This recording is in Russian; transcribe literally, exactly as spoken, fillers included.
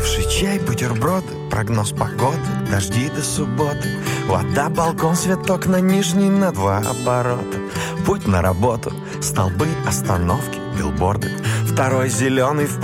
Остывший чай, бутерброды, прогноз погоды, дожди до субботы. Вода, балкон, цветок на нижний на два оборота. Путь на работу, столбы, остановки, билборды. Второй зеленый в